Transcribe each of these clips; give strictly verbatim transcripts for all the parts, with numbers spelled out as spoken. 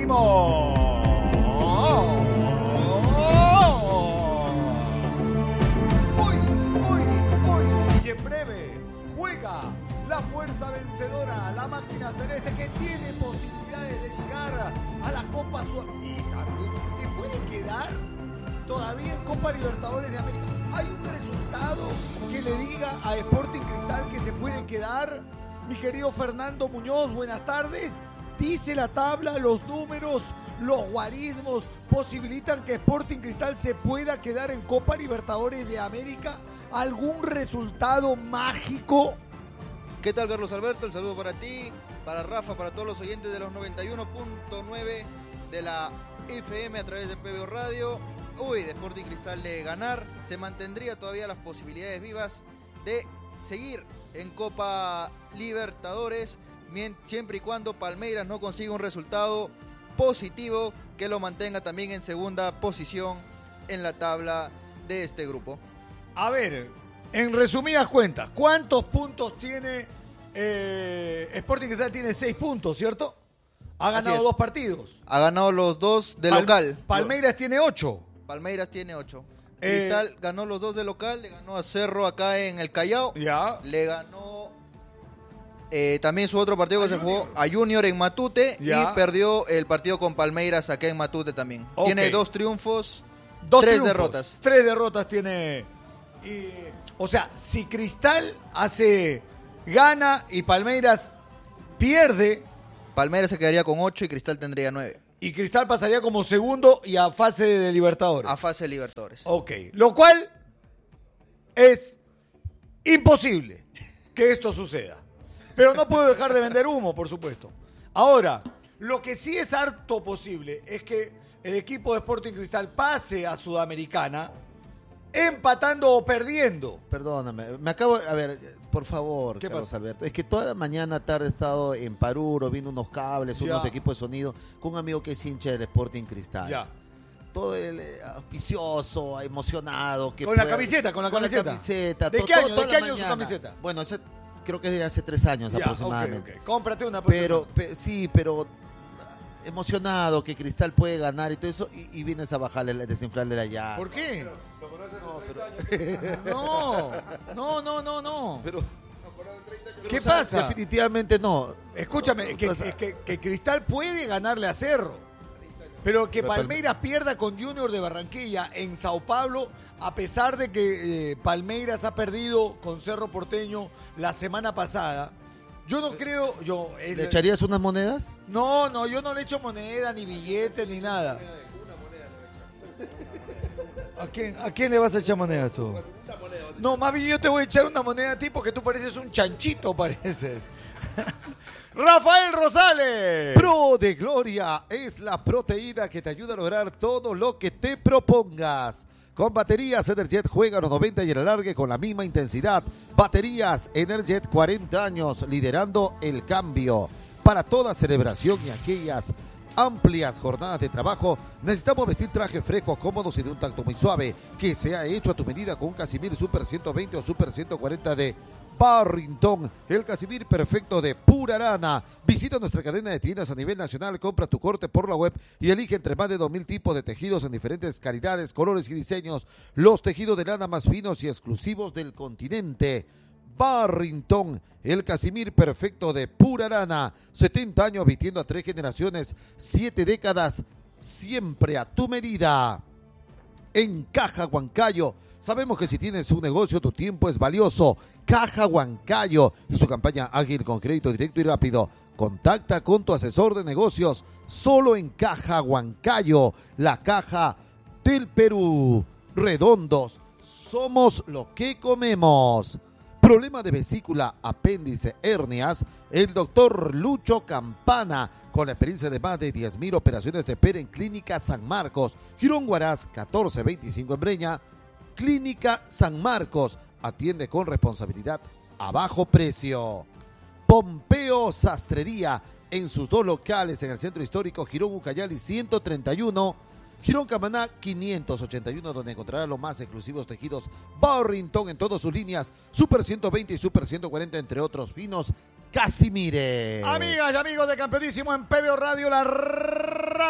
campeonísimo. Hoy, hoy, hoy y en breve juega la fuerza vencedora, la máquina celeste que tiene posibilidades de llegar a la Copa Sudamericana. Y también se puede quedar todavía en Copa Libertadores de América. ¿Hay un resultado que le diga a Sporting Cristal que se puede quedar? Mi querido Fernando Muñoz, buenas tardes. Dice la tabla, los números, los guarismos posibilitan que Sporting Cristal se pueda quedar en Copa Libertadores de América. ¿Algún resultado mágico? ¿Qué tal, Carlos Alberto? El saludo para ti, para Rafa, para todos los oyentes de los noventa y uno punto nueve de la F M a través de P B O Radio. Uy, de Sporting Cristal de ganar, se mantendría todavía las posibilidades vivas de seguir en Copa Libertadores, siempre y cuando Palmeiras no consiga un resultado positivo que lo mantenga también en segunda posición en la tabla de este grupo. A ver, en resumidas cuentas, ¿cuántos puntos tiene eh, Sporting Cristal? Tiene seis puntos, ¿cierto? Ha ganado dos partidos. Ha ganado los dos de Pal- local. Palmeiras tiene ocho. Palmeiras tiene ocho. Eh, Cristal ganó los dos de local, le ganó a Cerro acá en el Callao. Ya. Le ganó eh, también su otro partido A que se Junior. jugó a Junior en Matute. Ya. Y perdió el partido con Palmeiras acá en Matute también. Ok. Tiene dos triunfos, Dos tres triunfos, derrotas. Tres derrotas tiene. Y, o sea, si Cristal hace gana y Palmeiras pierde, Palmeiras se quedaría con ocho y Cristal tendría nueve. y Cristal pasaría como segundo y a fase de Libertadores. A fase de Libertadores. Ok, lo cual es imposible que esto suceda. Pero no puedo dejar de vender humo, por supuesto. Ahora, lo que sí es harto posible es que el equipo de Sporting Cristal pase a Sudamericana empatando o perdiendo. Perdóname, me acabo, a ver, por favor, ¿Qué Carlos pasa? Alberto, es que toda la mañana, tarde he estado en Paruro viendo unos cables, Ya. unos equipos de sonido, con un amigo que es hincha del Sporting Cristal. Ya. Todo el eh, auspicioso, emocionado. Que Con la pueda- camiseta, con la camiseta. camiseta, ¿De to- qué to- año? toda ¿De qué la año es su mañana. camiseta? Bueno, ese, creo que es de hace tres años Ya, aproximadamente. ok, ok. Cómprate una. Pues, Pero, pe- sí, pero emocionado que Cristal puede ganar y todo eso, y, y vienes a bajarle, a desinflarle la llave. ¿Por qué? No, pero, No, no, no, no, no. pero- ¿Qué o sea, pasa? Definitivamente no. Escúchame, que, O sea, que- que Cristal puede ganarle a Cerro, pero que Pero Palme- Palmeiras pierda con Junior de Barranquilla en Sao Paulo, a pesar de que eh, Palmeiras ha perdido con Cerro Porteño la semana pasada. Yo no creo, yo... eh, ¿Le echarías unas monedas? No, no, yo no le echo moneda, ni billete, ni nada. ¿A quién, ¿A quién le vas a echar monedas tú? No, más bien yo te voy a echar una moneda a ti porque tú pareces un chanchito, pareces. Rafael Rosales. Pro de Gloria es la proteína que te ayuda a lograr todo lo que te propongas. Con baterías Energet juega a los noventa y el alargue con la misma intensidad. Baterías Energet, cuarenta años liderando el cambio. Para toda celebración y aquellas amplias jornadas de trabajo, necesitamos vestir trajes frescos, cómodos y de un tacto muy suave, que sea hecho a tu medida con un Casimir Super ciento veinte o Super ciento cuarenta de Barrington, el Casimir perfecto de pura lana. Visita nuestra cadena de tiendas a nivel nacional, compra tu corte por la web y elige entre más de dos mil tipos de tejidos en diferentes calidades, colores y diseños. Los tejidos de lana más finos y exclusivos del continente. Barrington, el Casimir perfecto de pura lana. setenta años vistiendo a tres generaciones, siete décadas, siempre a tu medida. En Caja Huancayo, sabemos que si tienes un negocio, tu tiempo es valioso. Caja Huancayo y su campaña ágil con crédito directo y rápido. Contacta con tu asesor de negocios solo en Caja Huancayo, la caja del Perú. Redondos, somos lo que comemos. Problema de vesícula, apéndice, hernias, el doctor Lucho Campana, con la experiencia de más de diez mil operaciones de espera en Clínica San Marcos, Girón Huaraz, catorce veinticinco en Breña. Clínica San Marcos, atiende con responsabilidad a bajo precio. Pompeo Sastrería, en sus dos locales en el centro histórico Girón Ucayali ciento treinta y uno, Girón Camaná quinientos ochenta y uno, donde encontrará los más exclusivos tejidos Barrington en todas sus líneas, Super ciento veinte y Super ciento cuarenta, entre otros finos Casimire. Amigas y amigos de Campeonísimo en P B O Radio, la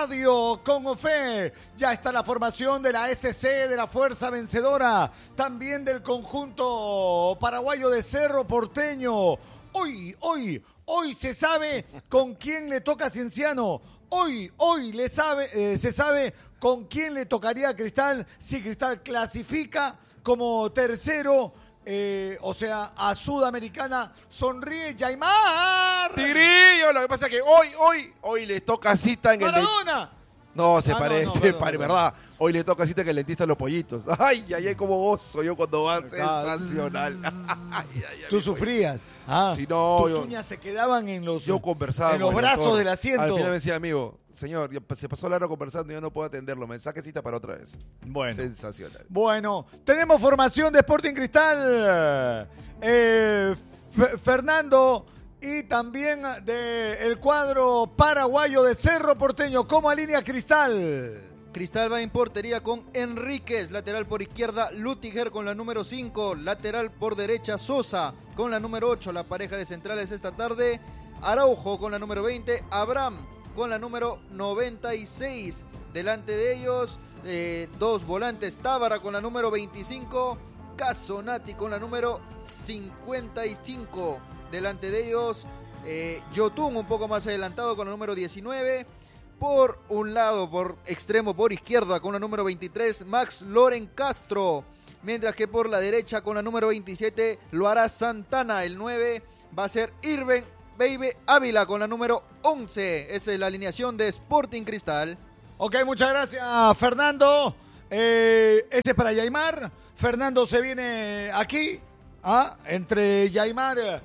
Radio con Fe. Ya está la formación de la S C, de la Fuerza Vencedora, también del conjunto paraguayo de Cerro Porteño. Hoy, hoy, hoy se sabe con quién le toca a Cienciano. Hoy, hoy le sabe, eh, se sabe con quién le tocaría a Cristal si Cristal clasifica como tercero. Eh, o sea, a Sudamericana. Sonríe Yaimar. Tigrillo, lo que pasa es que hoy, hoy, hoy le toca cita en el... Maradona. No, se Ah, parece, no, no, perdón, pare, perdón. ¿verdad? Hoy le toca cita que el dentista de los pollitos. Ay, ay, ay, como gozo yo cuando van. Sensacional. Ay, ay, ay, Tú mi sufrías. Ah, Sí, no, tus yo- uñas se quedaban en los, Yo conversaba en los con el brazos doctor. del asiento. Al final me decía, amigo, señor, ya se pasó la hora conversando, yo no puedo atenderlo. Me saque cita para otra vez. Bueno. Sensacional. Bueno, tenemos formación de Sporting Cristal. Eh, F- Fernando y también del cuadro paraguayo de Cerro Porteño. ¿Cómo alinea Cristal? Cristal va en portería con Enríquez, lateral por izquierda, Lutiger con la número cinco, lateral por derecha, Sosa con la número ocho, la pareja de centrales esta tarde, Araujo con la número veinte, Abraham con la número noventa y seis, delante de ellos eh, dos volantes, Tábara con la número veinticinco, Casonati con la número cincuenta y cinco, delante de ellos eh, Yotun un poco más adelantado con la número diecinueve, por un lado, por extremo por izquierda con la número veintitrés, Max Loren Castro, mientras que por la derecha con la número veintisiete lo hará Santana, el nueve va a ser Irben Baby Ávila con la número once, esa es la alineación de Sporting Cristal. Ok, muchas gracias, Fernando. Eh, este es para Yaimar. Fernando se viene aquí, ¿ah? Entre Yaimar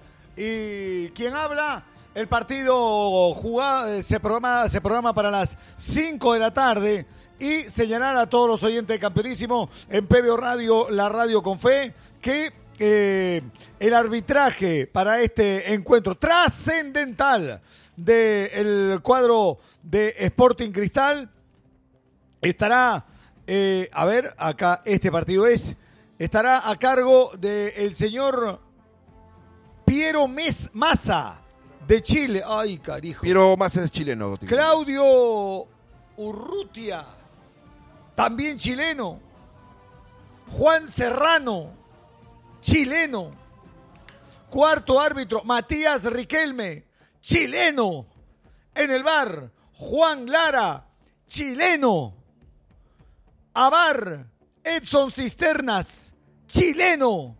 y quien habla. El partido jugado, se programa, se programa para las cinco de la tarde y señalar a todos los oyentes de Campeonísimo en P B O Radio, la radio con fe, que eh, el arbitraje para este encuentro trascendental del cuadro de Sporting Cristal estará, eh, a ver, acá este partido es, estará a cargo del señor Piero Mes Massa de Chile. Ay, carijo. Pero más es chileno. Tigrillo. Claudio Urrutia, también chileno. Juan Serrano, chileno. Cuarto árbitro, Matías Riquelme, chileno. En el bar, Juan Lara, chileno. Avar, Edson Cisternas, chileno.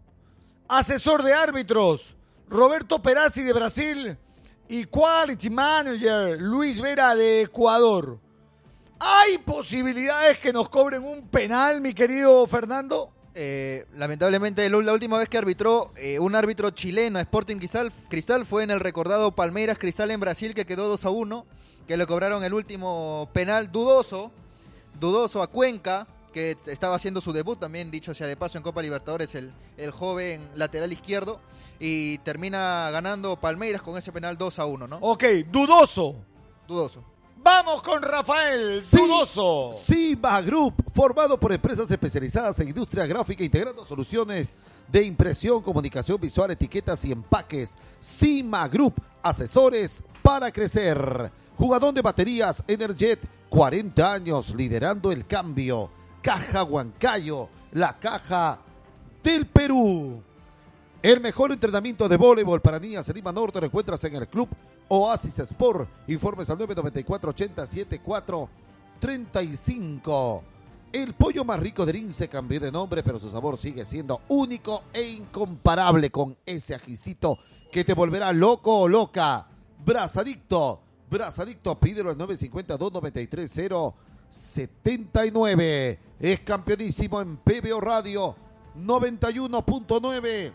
Asesor de árbitros, Roberto Perazzi de Brasil y Quality Manager Luis Vera de Ecuador. ¿Hay posibilidades que nos cobren un penal, mi querido Fernando? Eh, lamentablemente la última vez que arbitró eh, un árbitro chileno a Sporting Cristal, Cristal fue en el recordado Palmeiras Cristal en Brasil, que quedó dos a uno, que le cobraron el último penal dudoso, dudoso a Cuenca, que estaba haciendo su debut también, dicho sea de paso, en Copa Libertadores, el, el joven lateral izquierdo, y termina ganando Palmeiras con ese penal dos a uno, ¿no? Ok, dudoso. Dudoso. Vamos con Rafael, Sí, dudoso. Cima Group, formado por empresas especializadas en industria gráfica, integrando soluciones de impresión, comunicación visual, etiquetas y empaques. Cima Group, asesores para crecer. Jugador de baterías Energet, cuarenta años liderando el cambio. Caja Huancayo, la caja del Perú. El mejor entrenamiento de voleibol para niñas en Lima Norte lo encuentras en el Club Oasis Sport. Informes al nueve nueve cuatro, ochenta, setenta y cuatro, treinta y cinco. El pollo más rico del I N S E cambió de nombre, pero su sabor sigue siendo único e incomparable, con ese ajicito que te volverá loco o loca. Brazadicto, Brazadicto, pídelo al nueve cinco cero, dos nueve tres, cero setenta y nueve. Es campeonísimo en P B O Radio noventa y uno punto nueve.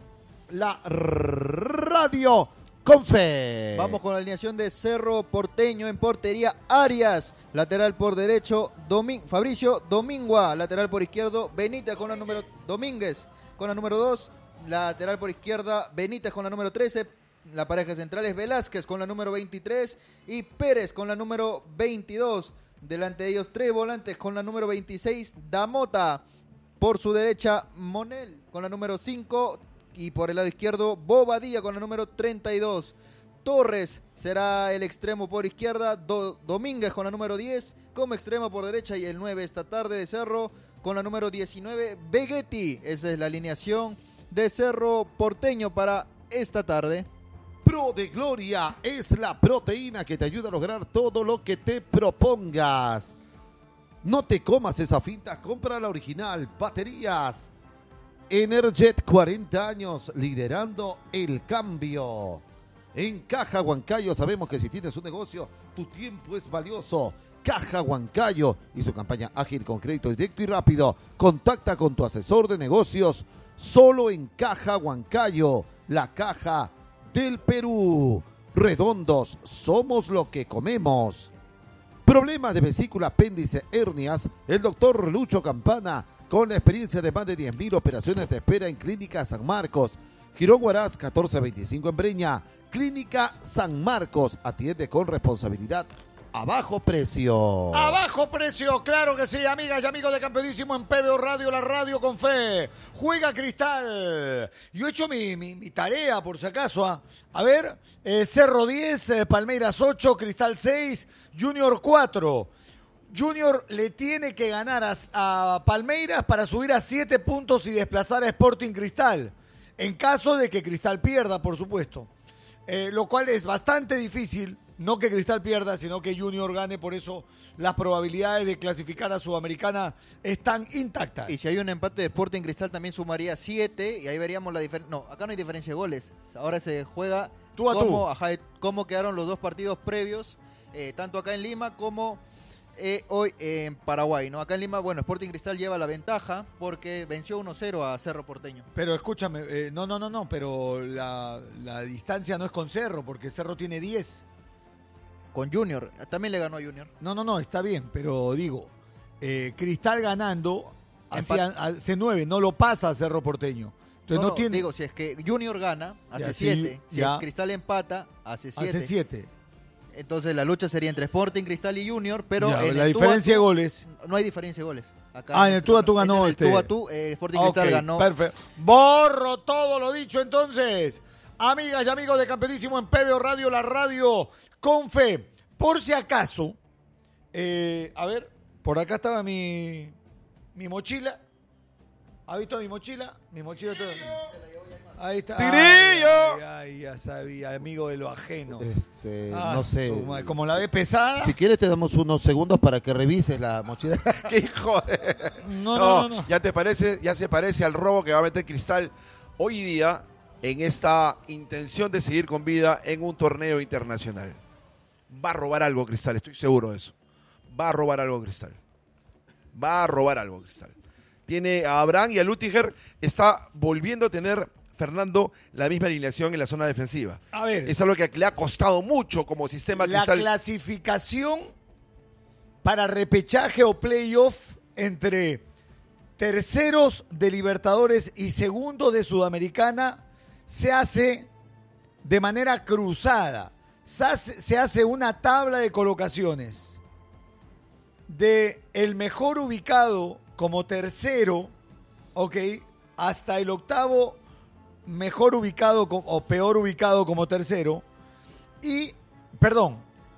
La radio con fe. Vamos con la alineación de Cerro Porteño. En portería, Arias, lateral por derecho, Domin- Fabricio Domingua, lateral por izquierdo, Benítez con la número Domínguez con la número dos, lateral por izquierda, Benítez con la número trece, la pareja central es Velázquez con la número veintitrés y Pérez con la número veintidós. Delante de ellos tres volantes con la número veintiséis, Damota, por su derecha Monel con la número cinco, y por el lado izquierdo Bobadilla con la número treinta y dos. Torres será el extremo por izquierda, Do- Domínguez con la número diez, como extremo por derecha, y el nueve esta tarde de Cerro con la número diecinueve, Vegetti. Esa es la alineación de Cerro Porteño para esta tarde. Pro de Gloria es la proteína que te ayuda a lograr todo lo que te propongas. No te comas esa finta, compra la original. Baterías Energet, cuarenta años liderando el cambio. En Caja Huancayo sabemos que si tienes un negocio, tu tiempo es valioso. Caja Huancayo y su campaña ágil con crédito directo y rápido. Contacta con tu asesor de negocios solo en Caja Huancayo, la caja del Perú. Redondos, somos lo que comemos. Problemas de vesícula, apéndice, hernias. El doctor Lucho Campana, con la experiencia de más de diez mil operaciones de espera en Clínica San Marcos. Girón Huaraz, catorce veinticinco en Breña. Clínica San Marcos, atiende con responsabilidad a bajo precio. A bajo precio, claro que sí, amigas y amigos de Campeonísimo en P B O Radio, la radio con fe. Juega Cristal. Yo he hecho mi, mi, mi tarea, por si acaso. ¿ah? A ver, eh, Cerro diez, eh, Palmeiras ocho, Cristal seis, Junior cuatro. Junior le tiene que ganar a, a Palmeiras para subir a siete puntos y desplazar a Sporting Cristal. En caso de que Cristal pierda, por supuesto. Eh, lo cual es bastante difícil. No que Cristal pierda, sino que Junior gane. Por eso las probabilidades de clasificar a Sudamericana están intactas. Y si hay un empate de Sporting Cristal también sumaría siete y ahí veríamos la diferencia. No, acá no hay diferencia de goles. Ahora se juega tú a cómo, tú. Ajá, cómo quedaron los dos partidos previos, eh, tanto acá en Lima como eh, hoy en Paraguay, ¿no? Acá en Lima, bueno, Sporting Cristal lleva la ventaja porque venció uno cero a Cerro Porteño. Pero escúchame, eh, no, no, no, no, pero la, la distancia no es con Cerro, porque Cerro tiene diez. Con Junior, también le ganó a Junior. No, no, no, está bien, pero digo, eh, Cristal ganando hacia, hace nueve, no lo pasa a Cerro Porteño. Entonces no, no, no, tiene. Digo, si es que Junior gana, hace Ya, siete. sí, si ya. el Cristal empata, hace siete. Hace siete. Entonces la lucha sería entre Sporting Cristal y Junior, pero Ya, en la el diferencia de tú a tú, goles. no hay diferencia de goles. Acá Ah, en el tú a tú ganó en el este. tú a tú, eh, Sporting Ok, Cristal ganó. Perfecto. Borro todo lo dicho entonces. Amigas y amigos de Campeonísimo en P B O Radio, la radio con fe. Por si acaso, eh, a ver, por acá estaba mi, mi mochila. ¿Ha visto mi mochila? Mi mochila. Todo... Ahí está. ¡Tigrillo! Ay, ay, ya sabía, amigo de lo ajeno. Este, Ah, no sé. su madre, como la ve pesada. Si quieres te damos unos segundos para que revises la mochila. ¡Qué hijo de... No, no, no, no. Ya te parece, ya se parece al robo que va a meter Cristal hoy día en esta intención de seguir con vida en un torneo internacional. Va a robar algo Cristal, estoy seguro de eso. Va a robar algo Cristal. Va a robar algo Cristal. Tiene a Abraham y a Lutiger, está volviendo a tener Fernando la misma alineación en la zona defensiva. A ver. Es algo que le ha costado mucho como sistema La Cristal. clasificación para repechaje o playoff entre terceros de Libertadores y segundos de Sudamericana se hace de manera cruzada. Se hace, se hace una tabla de colocaciones de el mejor ubicado como tercero, ok, hasta el octavo mejor ubicado co- o peor ubicado como tercero. Y, perdón,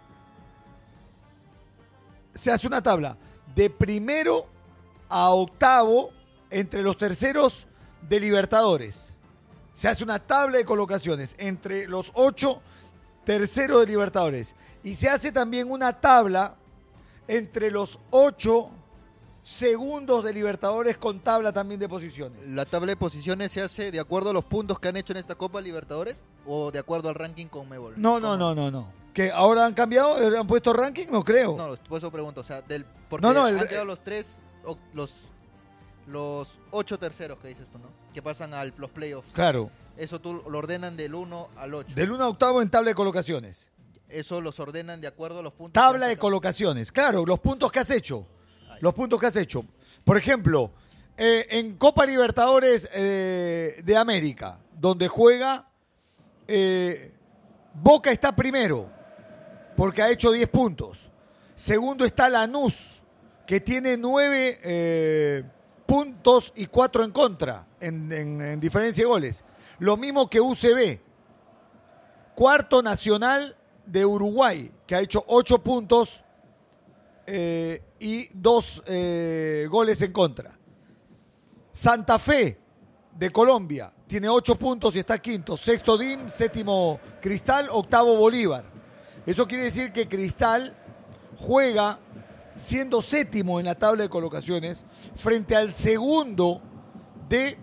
se hace una tabla de primero a octavo entre los terceros de Libertadores. Se hace una tabla de colocaciones entre los ocho terceros de Libertadores. Y se hace también una tabla entre los ocho segundos de Libertadores con tabla también de posiciones. ¿La tabla de posiciones se hace de acuerdo a los puntos que han hecho en esta Copa Libertadores o de acuerdo al ranking con Conmebol? No, no, no, no, no. ¿Que ahora han cambiado? ¿Han puesto ranking? No creo. No, por eso pregunto, o sea, del, porque No, no, el- han quedado los tres, o- los, los ocho terceros que dices tú, ¿no? Que pasan a los playoffs. Claro. Eso tú lo ordenan del uno al ocho. Del uno a octavo en tabla de colocaciones. Eso los ordenan de acuerdo a los puntos. que Tabla han de sacado. colocaciones. Claro, los puntos que has hecho. Ahí. Los puntos que has hecho. Por ejemplo, eh, en Copa Libertadores eh, de América, donde juega eh, Boca está primero, porque ha hecho diez puntos. Segundo está Lanús, que tiene nueve eh, puntos y cuatro en contra, en, en- en diferencia de goles. Lo mismo que U C B. Cuarto Nacional de Uruguay, que ha hecho ocho puntos eh, y dos eh, goles en contra. Santa Fe de Colombia tiene ocho puntos y está quinto. Sexto D I M, séptimo Cristal, octavo Bolívar. Eso quiere decir que Cristal juega siendo séptimo en la tabla de colocaciones frente al segundo de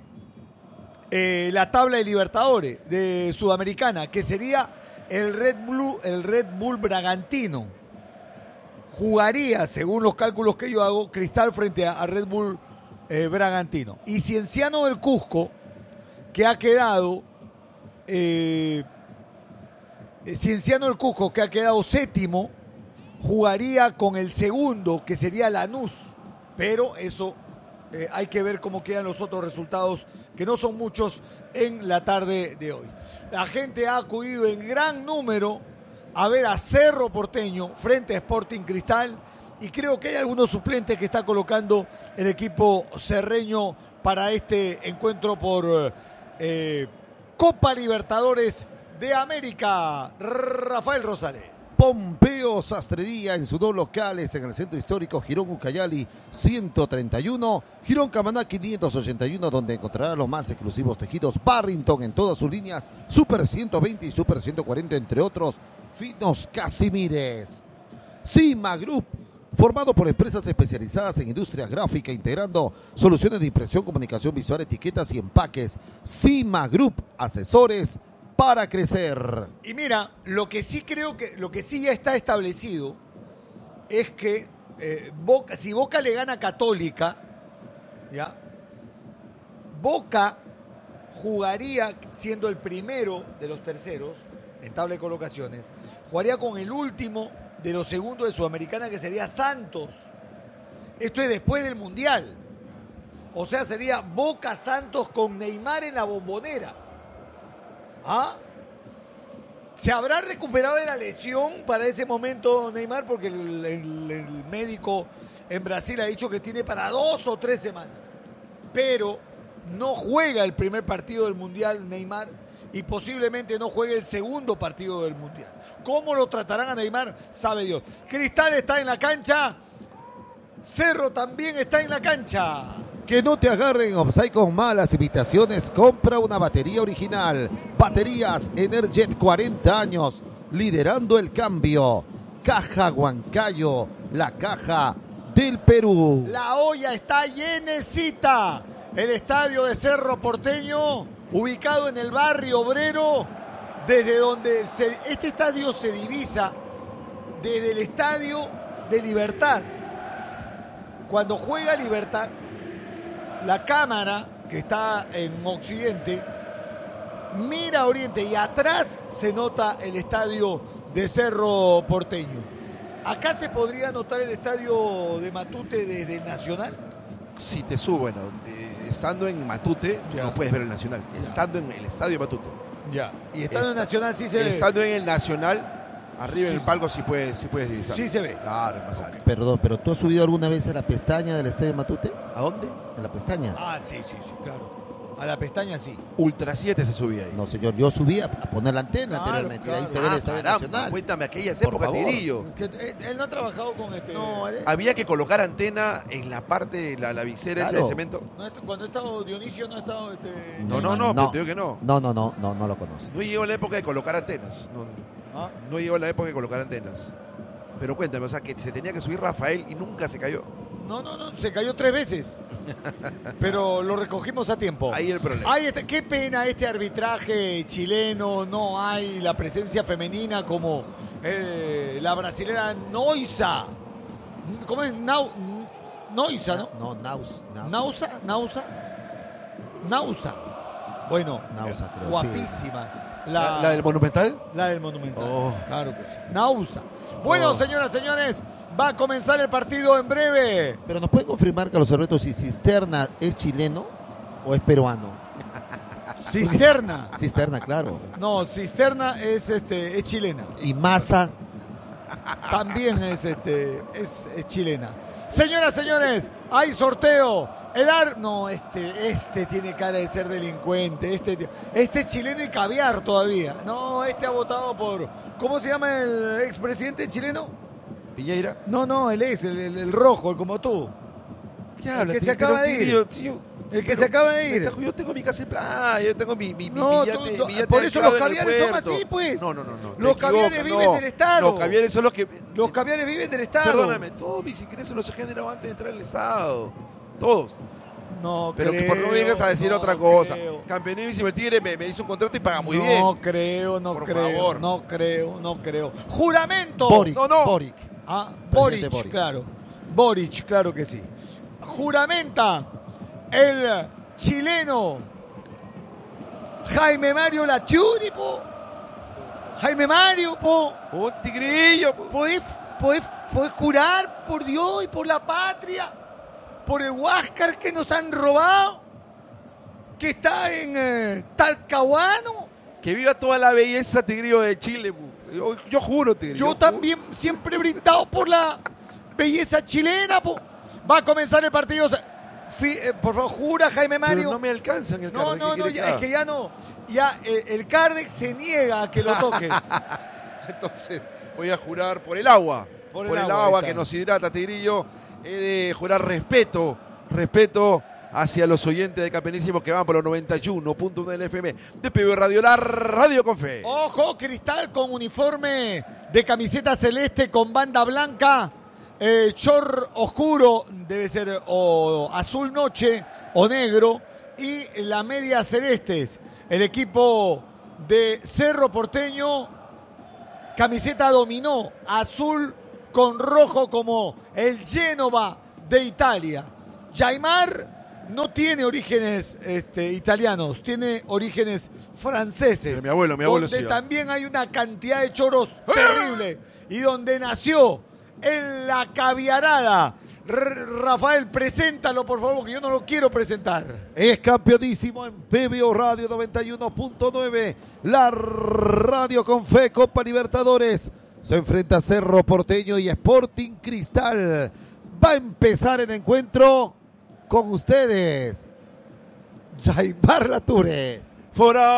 eh, la tabla de Libertadores de Sudamericana, que sería el Red Bull, el Red Bull Bragantino. Jugaría, según los cálculos que yo hago, Cristal frente a, a Red Bull eh, Bragantino. Y Cienciano del Cusco, que ha quedado eh, Cienciano del Cusco, que ha quedado séptimo, jugaría con el segundo, que sería Lanús. Pero eso eh, hay que ver cómo quedan los otros resultados, que no son muchos en la tarde de hoy. La gente ha acudido en gran número a ver a Cerro Porteño frente a Sporting Cristal, y creo que hay algunos suplentes que está colocando el equipo cerreño para este encuentro por eh, Copa Libertadores de América. Rafael Rosales. Pompeo Sastrería en sus dos locales en el centro histórico Girón Ucayali ciento treinta y uno, Girón Camaná quinientos ochenta y uno, donde encontrará los más exclusivos tejidos Barrington en todas sus líneas, Super ciento veinte y Super ciento cuarenta, entre otros finos casimires. Cima Group, formado por empresas especializadas en industria gráfica, integrando soluciones de impresión, comunicación visual, etiquetas y empaques. Cima Group, asesores para crecer. Y mira, lo que sí creo que, lo que sí ya está establecido es que eh, Boca, si Boca le gana a Católica, ¿ya? Boca jugaría, siendo el primero de los terceros en tabla de colocaciones, jugaría con el último de los segundos de Sudamericana, que sería Santos. Esto es después del Mundial. O sea, sería Boca Santos con Neymar en la Bombonera. ¿Ah? ¿Se habrá recuperado de la lesión para ese momento Neymar? Porque el, el, el médico en Brasil ha dicho que tiene para dos o tres semanas. Pero no juega el primer partido del Mundial Neymar, y posiblemente no juegue el segundo partido del Mundial. ¿Cómo lo tratarán a Neymar? Sabe Dios. Cristal está en la cancha. Cerro también está en la cancha. Que no te agarren offside con malas invitaciones. Compra una batería original. Baterías Energet, cuarenta años, liderando el cambio. Caja Huancayo, la caja del Perú. La olla está llenecita. El estadio de Cerro Porteño, ubicado en el barrio obrero, desde donde se, este estadio se divisa desde el estadio de Libertad. Cuando juega Libertad, la cámara que está en Occidente mira a Oriente, y atrás se nota el estadio de Cerro Porteño. Acá se podría notar el estadio de Matute desde el Nacional. Si te subo, bueno, eh, estando en Matute, Ya. no puedes ver el Nacional. Estando en el estadio de Matute. Ya. Y estando en Esta- Nacional sí se ve. Estando en el Nacional, arriba en Sí. el palco sí puedes, sí puedes divisar. Sí se ve. Claro, es más alto. Perdón, pero ¿tú has subido alguna vez a la pestaña del Estadio Matute? ¿A dónde? ¿En la pestaña? Ah, sí, sí, sí, claro. A la pestaña sí. Ultra siete se subía ahí. No, señor, yo subí a a poner la antena Claro, anteriormente. y ahí claro. se ve el Ah, Estadio caramba, Nacional. cuéntame aquellas Por épocas, favor. Tirillo. Que, eh, él no ha trabajado con este. No, eres- Había que colocar antena en la parte, la, la visera esa Claro. de cemento. no ha- cuando ha estado Dionisio, no ha estado este. No, no, no, pero te digo que no. No, no, no, no, no lo conozco. No llegó la época de colocar antenas. No, ¿Ah? no llegó la época de colocar antenas. Pero cuéntame, o sea, que se tenía que subir Rafael y nunca se cayó. No, no, no, se cayó tres veces. Pero lo recogimos a tiempo. Ahí el problema. Ahí está. Qué pena este arbitraje chileno. No hay la presencia femenina como eh, la brasilera Noiza. ¿Cómo es? Nau, Noiza, ¿no? No, Naus. Naus. Nausa, Nausa, Nausa. Bueno, Nausa, creo, guapísima. ¿La, la del Monumental? La del Monumental. Oh. Claro que sí. Nausa. Bueno, Oh. señoras, señores, va a comenzar el partido en breve. Pero nos puede confirmar, Carlos Alberto, si Cisterna es chileno o es peruano. Cisterna. Cisterna, claro. No, Cisterna es este es chilena. Y Massa. también es, este, es, es chilena. Señoras, señores, hay sorteo. El ar... No, este, este tiene cara de ser delincuente. Este, este es chileno y caviar todavía. No, este ha votado por... ¿Cómo se llama el expresidente chileno? Piñeira. No, no, el ex, el, el, el rojo, el como tú. ¿Qué El habla, que tío? se acaba Pero, de ir. tío, tío, El que pero se acaba de me ir. está- Yo tengo mi casa en playa, yo tengo mi, mi, mi No, billete, tú- no, billete por eso anclado los en el caviares son puerto. así, pues. No, no, no. no te Los caviares equivocas, viven no. del Estado. Los caviares son los que... Los caviares viven del Estado. Perdóname, todos mis ingresos los he generado antes de entrar al Estado. Todos. No Pero creo, que por no vengas a decir no otra cosa. creo. Campeonísimo el Tigre me, me hizo un contrato y paga muy no bien. creo, no Por creo, favor. no creo, no creo. ¡Juramento! Boric, no, no. Boric. Ah, Presidente Boric, Boric. claro. Boric, claro que sí. Juramenta el chileno Jaime Mario Latiuri, po. Jaime Mario, po. Un tigrillo. po. ¿Podés, podés, podés jurar por Dios y por la patria? Por el Huáscar que nos han robado, que está en eh, Talcahuano. Que viva toda la belleza tigrillo de Chile. po. Yo, yo juro, tigrillo. Yo juro. también siempre he brindado por la belleza chilena. Po. Va a comenzar el partido. Fi- eh, por favor, jura Jaime Pero Mario. no me alcanzan el No, carnet, no, ¿qué no, quiere ya- que es haga? que ya no. Ya eh, el Kardec se niega a que lo toques. Entonces voy a jurar por el agua. Por Por, el el, agua, agua, ahí que está. nos hidrata, tigrillo. He de jurar respeto. Respeto hacia los oyentes de Campeonísimo que van por los noventa y uno punto uno del F M de P B Radio, la radio con fe. Ojo, Cristal con uniforme de camiseta celeste con banda blanca, eh, short oscuro, debe ser o azul noche o negro, y la media celestes. El equipo de Cerro Porteño, camiseta dominó, azul con rojo como el Génova de Italia. Jaimar no tiene orígenes este, italianos, tiene orígenes franceses. Pero mi abuelo, mi abuelo donde sí. también hay una cantidad de choros terrible y donde nació en la caviarada. R- Rafael, preséntalo por favor, que yo no lo quiero presentar. Es campeonísimo en P B O Radio noventa y uno punto nueve. La radio con fe, Copa Libertadores. Se enfrenta a Cerro Porteño y Sporting Cristal. Va a empezar el encuentro con ustedes. Jaimar Lature. Fora.